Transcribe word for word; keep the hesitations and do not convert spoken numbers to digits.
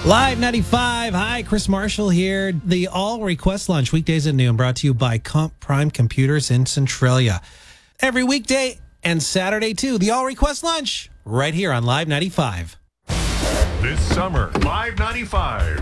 Live ninety-five. Hi, Chris Marshall here. The All Request Lunch, weekdays at noon, brought to you by Comp Prime Computers in Centralia. Every weekday and Saturday, too. The All Request Lunch, right here on Live ninety-five. This summer, Live ninety-five